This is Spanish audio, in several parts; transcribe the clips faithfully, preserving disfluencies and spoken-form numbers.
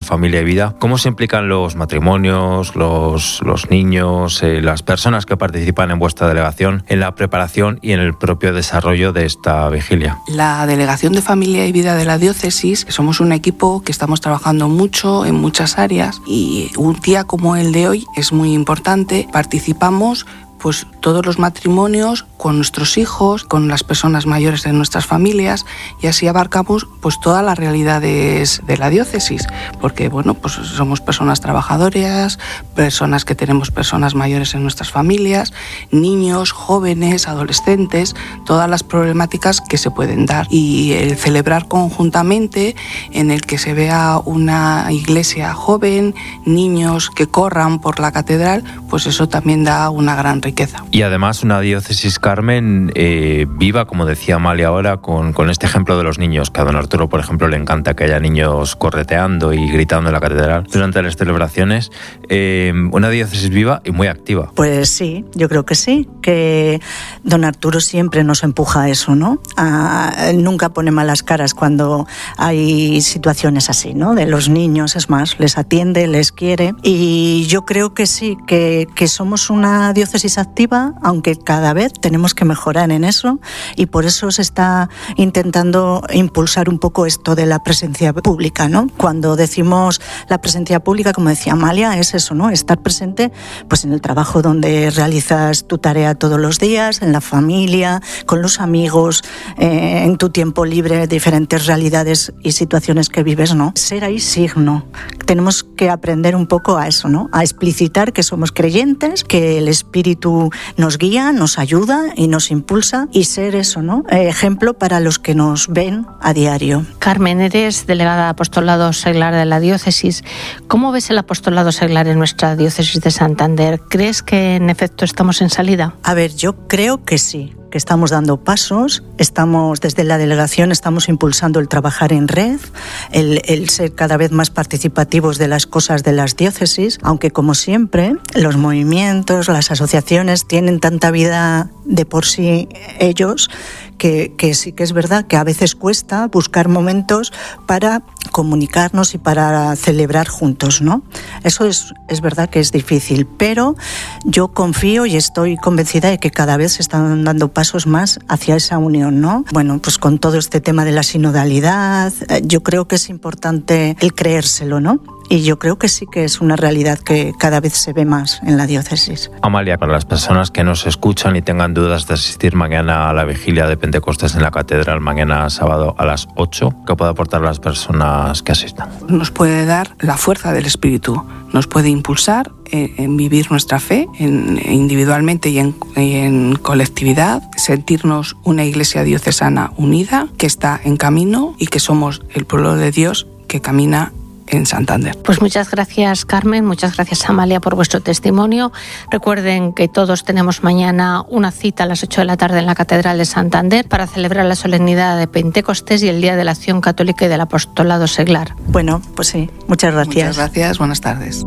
Familia y Vida, ¿cómo se implican los matrimonios, los, los niños, eh, las personas que participan en vuestra delegación en la preparación y en el propio desarrollo de esta vigilia? La Delegación de Familia y Vida de la Diócesis somos un equipo que estamos trabajando mucho en muchas áreas y un día como el de hoy es muy importante. Participamos pues todos los matrimonios con nuestros hijos, con las personas mayores de nuestras familias, y así abarcamos pues todas las realidades de la diócesis, porque bueno, pues somos personas trabajadoras, personas que tenemos personas mayores en nuestras familias, niños, jóvenes, adolescentes, todas las problemáticas que se pueden dar, y el celebrar conjuntamente en el que se vea una iglesia joven, niños que corran por la catedral, pues eso también da una gran riqueza. Y además una diócesis, Carmen, eh, viva, como decía Amalia ahora, con, con este ejemplo de los niños, que a don Arturo, por ejemplo, le encanta que haya niños correteando y gritando en la catedral durante las celebraciones. Eh, una diócesis viva y muy activa. Pues sí, yo creo que sí, que don Arturo siempre nos empuja a eso, ¿no? A, nunca pone malas caras cuando hay situaciones así, ¿no? De los niños, es más, les atiende, les quiere, y yo creo que sí, que, que somos una diócesis activa, aunque cada vez tenemos que mejorar en eso, y por eso se está intentando impulsar un poco esto de la presencia pública, ¿no? Cuando decimos la presencia pública, como decía Amalia, es eso, ¿no? Estar presente pues en el trabajo donde realizas tu tarea todos los días, en la familia, con los amigos, eh, en tu tiempo libre, diferentes realidades y situaciones que vives, ¿no? Ser ahí signo. Tenemos que aprender un poco a eso, ¿no? A explicitar que somos creyentes, que el Espíritu nos guía, nos ayuda y nos impulsa, y ser eso, ¿no? Eh, ejemplo para los que nos ven a diario. Carmen, eres delegada de apostolado seglar de la diócesis. ¿Cómo ves el apostolado seglar en nuestra diócesis de Santander? ¿Crees que en efecto estamos en salida? A ver, yo creo que sí, que estamos dando pasos, estamos desde la delegación estamos impulsando el trabajar en red, el, el ser cada vez más participativos de las cosas de las diócesis, aunque como siempre los movimientos, las asociaciones tienen tanta vida de por sí ellos que, que sí que es verdad que a veces cuesta buscar momentos para comunicarnos y para celebrar juntos, ¿no? Eso es, es verdad que es difícil, pero yo confío y estoy convencida de que cada vez se están dando pasos más hacia esa unión, ¿no? Bueno, pues con todo este tema de la sinodalidad, yo creo que es importante el creérselo, ¿no? Y yo creo que sí que es una realidad que cada vez se ve más en la diócesis. Amalia, para las personas que nos escuchan y tengan dudas de asistir mañana a la vigilia de Pentecostés en la catedral, mañana sábado a las ocho, ¿qué puede aportar las personas que asistan? Nos puede dar la fuerza del Espíritu, nos puede impulsar en, en vivir nuestra fe en, individualmente y en, y en colectividad, sentirnos una iglesia diocesana unida, que está en camino y que somos el pueblo de Dios que camina en Santander. Pues muchas gracias, Carmen, muchas gracias, Amalia, por vuestro testimonio. Recuerden que todos tenemos mañana una cita a las ocho de la tarde en la Catedral de Santander para celebrar la solemnidad de Pentecostés y el Día de la Acción Católica y del Apostolado Seglar. Bueno, pues sí, muchas gracias. Muchas gracias, buenas tardes.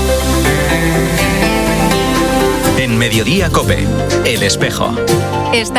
En Mediodía COPE, El Espejo.